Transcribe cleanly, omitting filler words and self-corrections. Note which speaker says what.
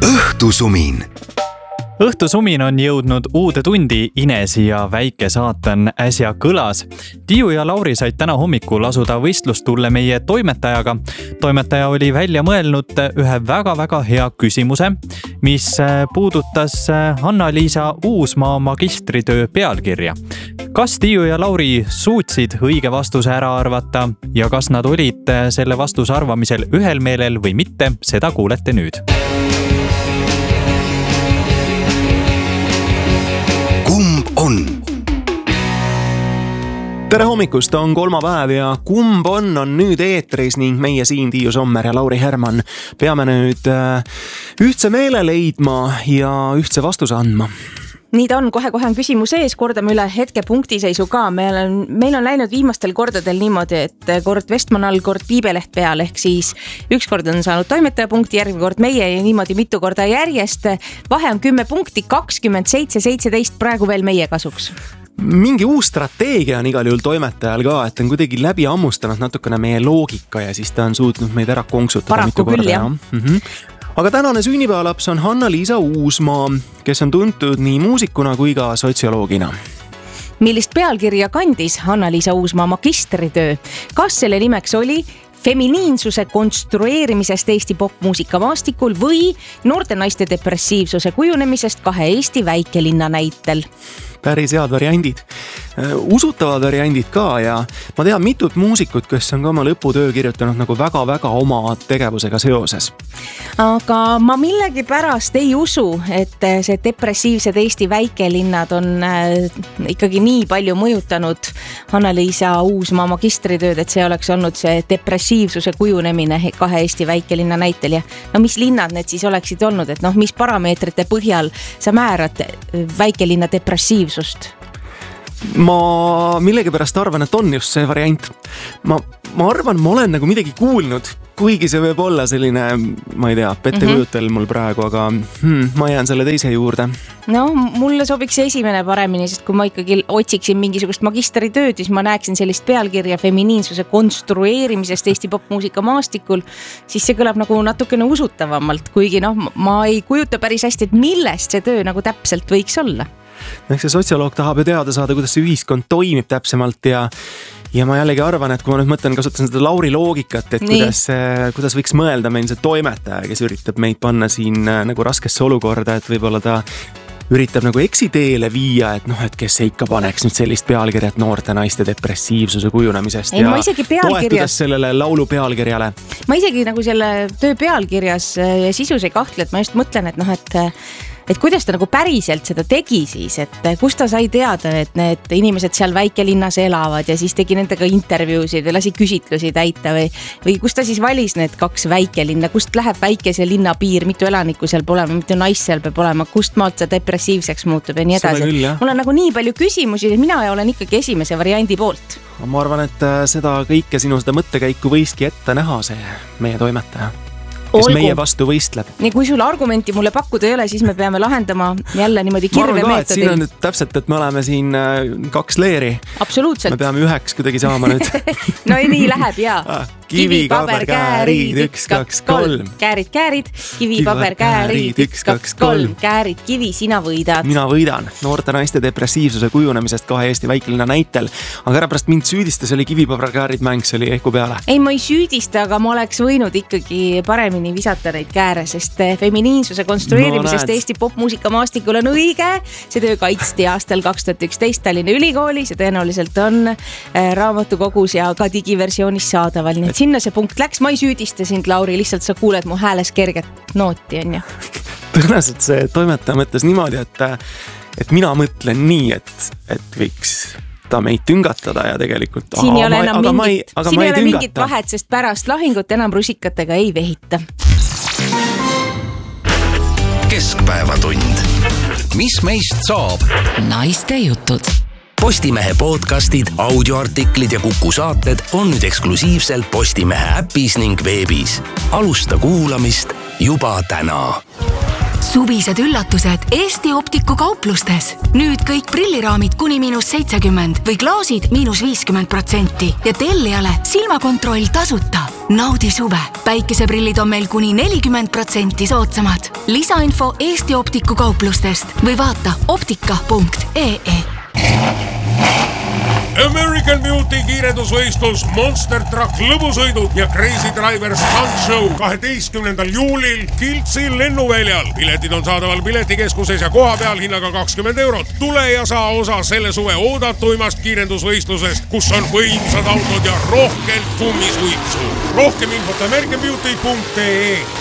Speaker 1: õhtusumin.
Speaker 2: Õhtusumin on jõudnud uude tundi, Inesi ja Väike saatan äsja kõlas. Tiiu ja Lauri said täna hommikul asuda võistlustulle meie toimetajaga. Toimetaja oli välja mõelnud ühe väga-väga hea küsimuse, mis puudutas Hanna-Liisa Uusmaa magistritöö pealkirja. Kas Tiiu ja Lauri suutsid õige vastuse ära arvata ja kas nad olid selle vastuse arvamisel ühel meelel või mitte, seda kuulete nüüd.
Speaker 3: Tere hommikust, on kolmapäev ja Kumb on nüüd eetris ning meie siin Tiiu Sommer ja Lauri Herman peame nüüd ühtse meele leidma ja ühtse vastuse andma.
Speaker 4: Nii ta on, kohe on küsimus ees, kordame üle hetke punktiseisu ka. Meil on läinud viimastel kordadel niimoodi, et kord Vestman all, kord Piibeleht peal, ehk siis üks kord on saanud toimetaja punkti, järgmine kord meie ja niimoodi mitu korda järjest. Vahe on 10 punkti, 27-17 praegu veel meie kasuks.
Speaker 3: Mingi uus strateegia on igal juhul toimetajal ka, et on kuidagi läbi ammustanud natukene meie loogika ja siis ta on suutnud meid ära konksutada.
Speaker 4: Paraku küll, jah.
Speaker 3: Aga tänane sünnipäevalaps on Hanna-Liisa Uusmaa, kes on tuntud nii muusikuna kui ka sotsioloogina.
Speaker 4: Millist pealkirja kandis Hanna-Liisa Uusmaa magistritöö? Kas selle nimeks oli feminiinsuse konstrueerimisest Eesti popmuusika maastikul või noorte naiste depressiivsuse kujunemisest kahe Eesti väikelinna näitel?
Speaker 3: Päris head variandid. Usutavad variandid ka ja ma tean mitut muusikut, kes on ka oma lõputöö kirjutanud nagu väga-väga oma tegevusega seoses.
Speaker 4: Aga ma millegi pärast ei usu, et see depressiivsed Eesti väikelinnad on ikkagi nii palju mõjutanud Hanna-Liisa Uusmaa magistritööd, et see oleks olnud see depressiivsuse kujunemine kahe Eesti väikelinna näitel. Ja no mis linnad need siis oleksid olnud, et mis parameetrite põhjal sa määrad väikelinna depressiivsust?
Speaker 3: Ma millegipärast arvan, et on just see variant. Ma arvan, ma olen nagu midagi kuulnud, kuigi see võib olla selline, ma ei tea, pettekujutel mul praegu, aga ma jään selle teise juurde.
Speaker 4: No, mulle sobiks see esimene paremini, sest kui ma ikkagi otsiksin mingisugust magistritööd, siis ma näeksin sellist pealkirja feminiinsuse konstrueerimisest Eesti popmuusika maastikul, siis see kõlab nagu natukene usutavamalt, kuigi ma ei kujuta päris hästi, et millest see töö nagu täpselt võiks olla.
Speaker 3: See sotsioloog tahab ju teada saada, kuidas see ühiskond toimib täpsemalt ja ma jällegi arvan, et kui ma nüüd mõtlen, kasutan seda Lauri loogikat, et kuidas võiks mõelda meil see toimetaja, kes üritab meid panna siin nagu raskesse olukorda, et võib-olla ta üritab nagu eksiteele viia, et kes see ikka paneks nüüd sellist pealkirjat noorte naiste depressiivsuse kujunemisest ja toetudes sellele laulu pealkirjale. Ma
Speaker 4: isegi nagu selle töö pealkirjas ja sisus ei kahtle, et ma just mõtlen, et kuidas ta nagu päriselt seda tegi siis, et kust ta sai teada, et need inimesed seal väikelinnas elavad ja siis tegi nendega intervjuusid või lasi küsitlusi täita või kust ta siis valis need kaks väikelinna, kust läheb väikese linna piir, mitu elanikku seal pole, mitu naist seal peab olema, kust maalt see depressiivseks muutub ja nii edasi. Mul on nagu nii palju küsimusi, et mina olen ikkagi esimese variandi poolt.
Speaker 3: Ma arvan, et seda kõike sinu seda mõttekäiku võiski ette näha see meie toimetaja, kes meie vastu võistleb.
Speaker 4: Nii kui sul argumenti mulle pakkuda ei ole, siis me peame lahendama jälle niimoodi kirve meetodil.
Speaker 3: Siin on nüüd täpselt, et me oleme siin 2 leeri.
Speaker 4: Absoluutselt.
Speaker 3: Me peame 1 kuidagi saama nüüd.
Speaker 4: No nii läheb, jaa.
Speaker 3: Kivi, paber, käärid, 1, 2, 3.
Speaker 4: Käärid, kivi, paber, käärid, 1, 2, 3. Käärid, kivi, sina võidad.
Speaker 3: Mina võidan. Noorte naiste depressiivsuse kujunemisest kahe Eesti väikelinna näitel. Aga ära pärast mind süüdistas, oli kivi, paber, käärid mäng, see oli ehku peale.
Speaker 4: Ei, ma ei süüdista, aga ma oleks võinud ikkagi paremini visata neid kääre, sest feminiinsuse konstrueerimisest Eesti popmuusika maastikul on õige. See töö kaitsti aastal 2011 Tallinna Ülikoolis ja tõenäoliselt on raamatukogus ja ka digiversioonis saadaval. Nii et sinna see punkt läks, ma ei süüdista sind, Lauri, lihtsalt sa kuuled mu hääles kerget nooti, on ju.
Speaker 3: Tõenäoliselt see toimetaja mõtles niimoodi, et mina mõtlen nii, et võiks ta meid tüngatada ja tegelikult
Speaker 4: siin ei ole enam mingit vahet, sest pärast lahingut enam rusikatega ei vehita.
Speaker 1: Keskpäevatund. Mis meist saab?
Speaker 5: Naiste jutud.
Speaker 1: Postimehe podcastid, audioartiklid ja Kuku saated on nüüd eksklusiivselt Postimehe äpis ning veebis. Alusta kuulamist juba täna.
Speaker 5: suvised üllatused Eesti Optiku kauplustes. Nüüd kõik prilliraamid kuni -70% või klaasid -50% ja tellijale silmakontroll tasuta. Naudi suve. Päikeseprillid on meil kuni 40% soodsamad. Lisainfo Eesti Optiku kauplustest või vaata optika.ee.
Speaker 6: American Beauty kiirendusvõistlus, Monster Truck lõbusõidud ja Crazy Driver Stunt Show 12. juulil Kiltsi lennuväljal. Piletid on saadaval piletikeskuses ja koha peal hinnaga 20 €. Tule ja saa osa selle suve oodatuimast kiirendusvõistlusest, kus on võimsad autod ja rohkelt kummisuitsu. Rohkem infot americanbeauty.ee.